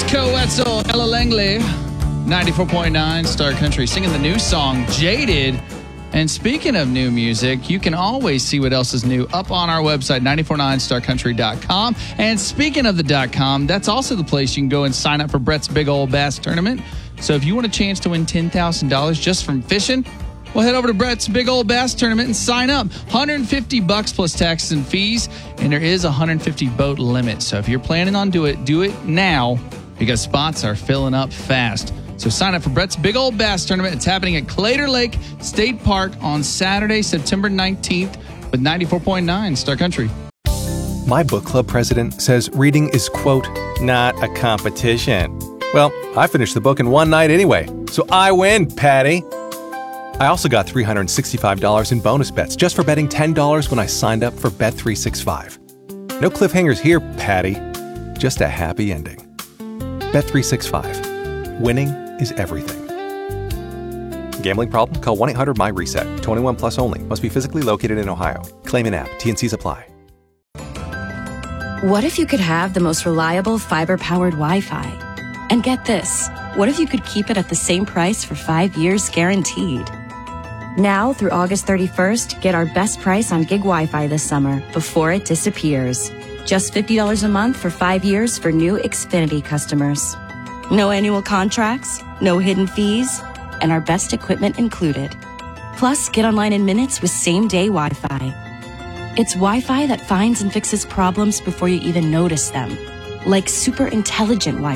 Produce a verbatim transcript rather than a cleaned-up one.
Coetzel, Ella Langley, ninety-four point nine Star Country, singing the new song, Jaded. And speaking of new music, you can always see what else is new up on our website, nine four nine star country dot com. And speaking of the .com, that's also the place you can go and sign up for Brett's Big Old Bass Tournament. So if you want a chance to win ten thousand dollars just from fishing, well, head over to Brett's Big Old Bass Tournament and sign up. one hundred fifty bucks plus taxes and fees, and there is a one hundred fifty boat limit. So if you're planning on do it, do it now because spots are filling up fast. So sign up for Brett's Big Old Bass Tournament. It's happening at Claytor Lake State Park on Saturday, September nineteenth with ninety-four point nine Star Country. My book club president says reading is, quote, not a competition. Well, I finished the book in one night anyway, so I win, Patty. I also got three hundred sixty-five dollars in bonus bets just for betting ten dollars when I signed up for Bet three sixty-five. No cliffhangers here, Patty. Just a happy ending. Bet three sixty-five. Winning is everything. Gambling problem? Call one eight hundred M Y reset. twenty-one plus only. Must be physically located in Ohio. Claim in app. T N Cs apply. What if you could have the most reliable fiber-powered Wi-Fi? And get this, what if you could keep it at the same price for five years guaranteed? Now through August thirty-first, get our best price on gig Wi-Fi this summer before it disappears. Just fifty dollars a month for five years for new Xfinity customers. No annual contracts, no hidden fees, and our best equipment included. Plus, get online in minutes with same-day Wi-Fi. It's Wi-Fi that finds and fixes problems before you even notice them, like super intelligent Wi-Fi.